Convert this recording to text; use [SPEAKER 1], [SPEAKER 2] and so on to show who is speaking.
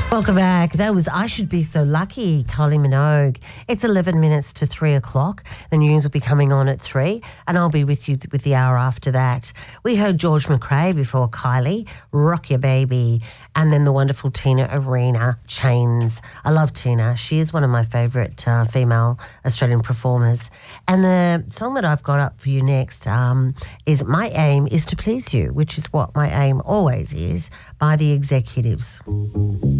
[SPEAKER 1] Welcome back. That was I Should Be So Lucky, Kylie Minogue. It's 11 minutes to 3 o'clock. The news will be coming on at 3, and I'll be with you with the hour after that. We heard George McRae before Kylie, Rock Your Baby, and then the wonderful Tina Arena, Chains. I love Tina. She is one of my favourite female Australian performers. And the song that I've got up for you next is My Aim Is to Please You, which is what my aim always is, by The Executives.